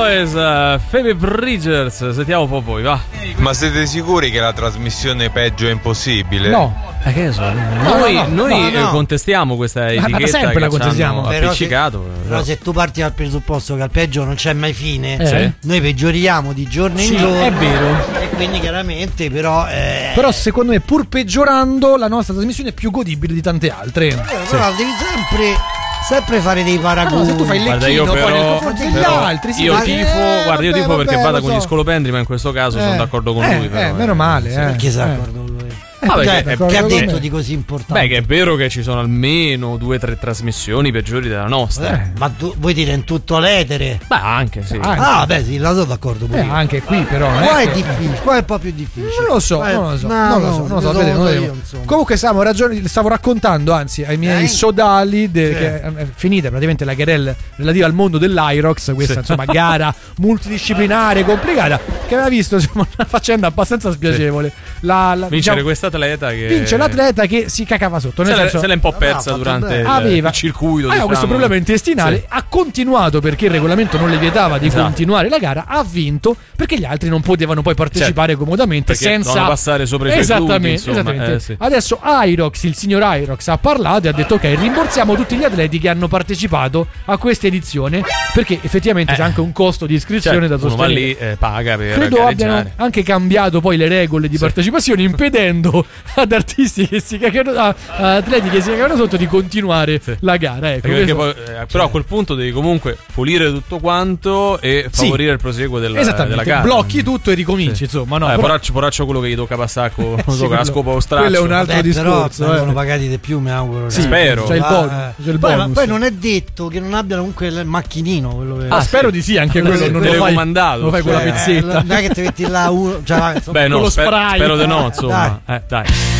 Boys, Phoebe Bridgers. Sentiamo un po' voi, va. Ma siete sicuri che la trasmissione peggio è impossibile? No. Che ne so, noi contestiamo questa etichetta sempre che la contestiamo. appiccicato. Però se tu parti dal presupposto che al peggio non c'è mai fine, noi peggioriamo di giorno in Sì, giorno. è vero. E quindi chiaramente però secondo me, pur peggiorando, la nostra trasmissione è più godibile di tante altre. però devi sempre fare dei paragoni. Se tu fai il Guarda, lecchino io poi però- nei confronti degli però altri, sì, io ma- tifo, guarda, io tifo vabbè, perché vada lo con gli so. scolopendri, ma in questo caso sono d'accordo con lui. Però, meno male. Perché sei d'accordo con lui? Vabbè, Che ha detto me. di così importante? Beh, che è vero che ci sono almeno 2 o 3 trasmissioni peggiori della nostra. Ma tu vuoi dire in tutto l'etere? Beh, anche sì. Beh sì, la sono d'accordo pure io. Anche qui però Qua è difficile, qua è un po' più difficile. Non lo so. Vedremo. Comunque stavo raccontando, anzi, ai miei sodali che è finita praticamente la querela relativa al mondo dell'Irox, questa insomma gara multidisciplinare complicata, che aveva visto insomma, una faccenda abbastanza spiacevole. Vincere questa atleta che vince l'atleta che si cacava sotto, nel senso, se l'è un po' persa durante il circuito. Aveva questo problema intestinale, ha continuato perché il regolamento non le vietava di continuare la gara, ha vinto perché gli altri non potevano poi partecipare comodamente senza passare sopra i glutei, esattamente. Adesso Irox, il signor Irox ha parlato e ha detto ok, rimborsiamo tutti gli atleti che hanno partecipato a questa edizione, perché effettivamente c'è anche un costo di iscrizione da sostenere. Uno va lì paga per credo gareggiare. abbiano anche cambiato poi le regole di partecipazione, impedendo ad artisti che si cagano, a atleti che si cagano sotto di continuare la gara. Perché poi, però a quel punto devi comunque pulire tutto quanto e favorire il proseguo della gara. Blocchi tutto e ricominci, insomma. No, poraccio quello che gli tocca passacco, la scopa o straccio. Quello è un altro discorso. Però vengono pagati di più, mi auguro. Spero. C'è il bonus. Poi non è detto che non abbiano comunque il macchinino. Quello che... spero di sì, anche quello non lo fai comandato. Lo fai con la pizzetta. Non è che ti metti là uno. Beh, no, spero di no, insomma. Dai.